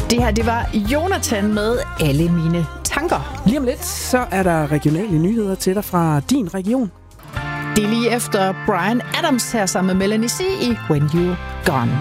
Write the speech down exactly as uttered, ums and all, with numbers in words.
Det her, det var Jonathan med Alle mine tanker. Lige om lidt, så er der regionale nyheder til dig fra din region. Det er lige efter Bryan Adams her sammen med Melanie C. i When You're Gone.